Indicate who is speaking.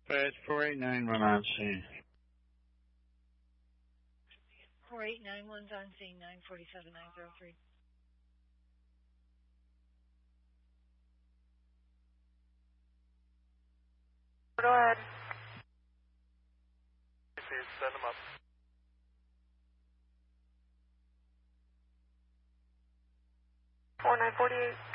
Speaker 1: Dispatch 489, on scene.
Speaker 2: 4891's on scene, 947-903.
Speaker 3: Go ahead.
Speaker 4: Send them up.
Speaker 3: 4948.